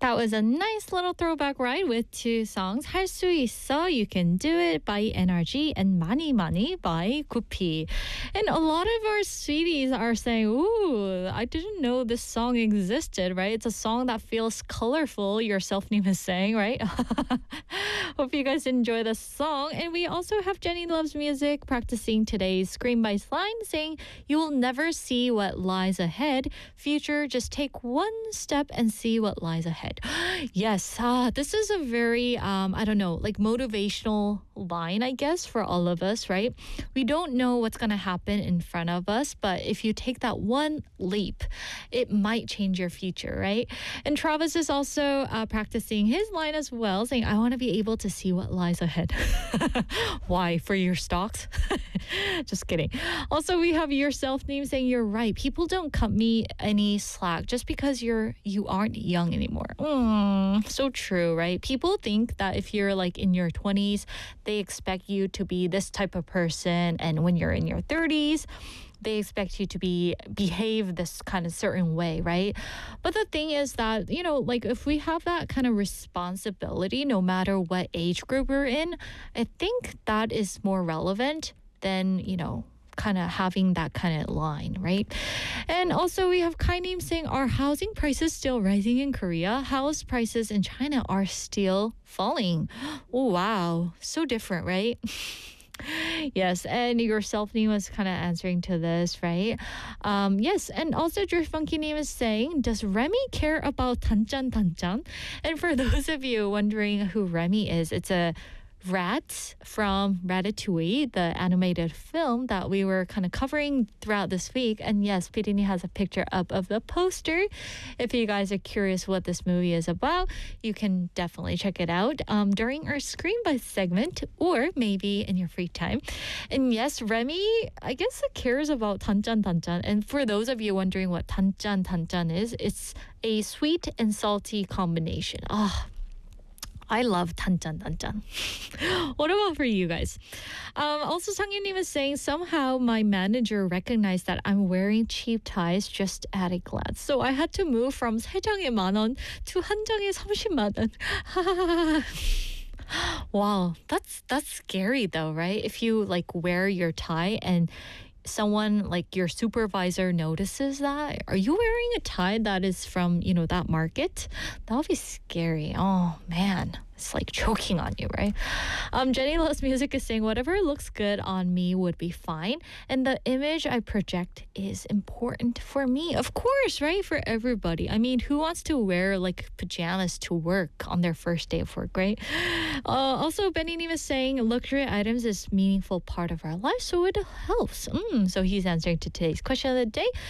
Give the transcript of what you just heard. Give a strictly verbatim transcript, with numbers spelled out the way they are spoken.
That was a nice little throwback ride with two songs. 할 수 있어, You Can Do It by N R G and 많이 많이 by 구피. And a lot of our sweeties are saying, ooh, I didn't know this song existed, right? It's a song that feels colorful, your self-name is saying, right? Hope you guys enjoy the song. And we also have Jenny Loves Music practicing today's Scream by Slime saying, you will never see what lies ahead. Future, just take one step and see what lies ahead. Yes, uh, this is a very, um, I don't know, like motivational line, I guess, for all of us, right? We don't know what's going to happen in front of us, but if you take that one leap, it might change your future, right? And Travis is also uh, practicing his line as well, saying, I want to be able to see what lies ahead. Why? For your stocks? Just kidding. Also, we have your self-name saying, you're right. People don't cut me any slack just because you're you aren't young anymore. Mm, so true, right? People think that if you're like in your twenties, they expect you to be this type of person, and when you're in your thirties, they expect you to be behave this kind of certain way, right? But the thing is that, you know, like if we have that kind of responsibility, no matter what age group we're in, I think that is more relevant than, you know, kind of having that kind of line, right? And also we have Kainim saying, are housing prices still rising in Korea? House prices in China are still falling. Oh, wow. So different, right? Yes, and your self-name was kind of answering to this, right? Um, yes, and also your funky name is saying, does Remy care about 단짠 단짠? And for those of you wondering who Remy is, it's a rat from Ratatouille, the animated film that we were kind of covering throughout this week. And yes, Pirini has a picture up of the poster. If you guys are curious what this movie is about, you can definitely check it out um, during our Screen by segment or maybe in your free time. And yes, Remy, I guess it cares about 단짠 단짠. And for those of you wondering what 단짠 단짠 is, it's a sweet and salty combination. Ah, oh, I love 단짠 단짠. What about for you guys? Um, also, Sangyeonim is saying, somehow my manager recognized that I'm wearing cheap ties just at a glance. So I had to move from 세 장에 만 원 to 한 장에 삼십만 원. Wow, that's that's scary though, right? If you like wear your tie and someone like your supervisor notices that, are you wearing a tie that is from, you know, that market? That would be scary. Oh man, it's like choking on you, right? Um, Jenny Loves Music is saying, whatever looks good on me would be fine, and the image I project is important for me. Of course, right? For everybody. I mean, who wants to wear like pajamas to work on their first day of work, right? Uh, also, Benny Nim is saying, luxury items is meaningful part of our life, so it helps. Mm, so he's answering to today's question of the day.